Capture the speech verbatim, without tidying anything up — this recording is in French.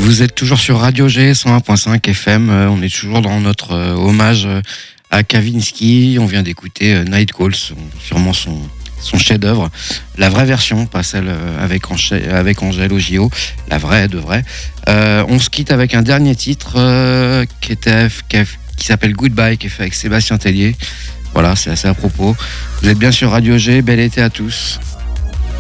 Vous êtes toujours sur Radio G cent un point cinq F M. Euh, on est toujours dans notre euh, hommage euh, à Kavinsky. On vient d'écouter euh, Night Calls, son, sûrement son, son chef-d'œuvre. La vraie version, pas celle euh, avec, Angèle, avec Angèle au J O. La vraie, de vrai. Euh, on se quitte avec un dernier titre euh, qui, était, qui, qui s'appelle Goodbye, qui est fait avec Sébastien Tellier. Voilà, c'est assez à propos. Vous êtes bien sur Radio G. Bel été à tous.